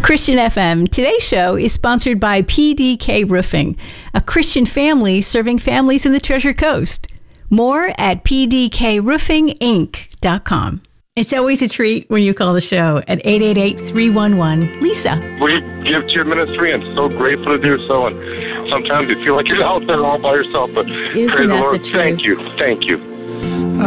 Christian FM. Today's show is sponsored by PDK Roofing, a Christian family serving families in the Treasure Coast. More at pdkroofinginc.com. It's always a treat when you call the show at 888-311-LISA. We give to your ministry and so grateful to do so. And sometimes you feel like you're out there all by yourself, but Isn't praise the that Lord. the truth? Thank you. Thank you.